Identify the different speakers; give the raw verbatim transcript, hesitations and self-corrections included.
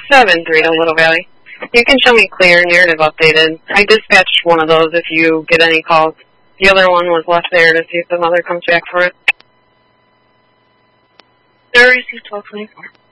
Speaker 1: seven three to Little Valley. You can show me clear, narrative updated. I dispatched one of those if you get any calls. The other one was left there to see if the mother comes back for it.
Speaker 2: There is twelve twenty-four.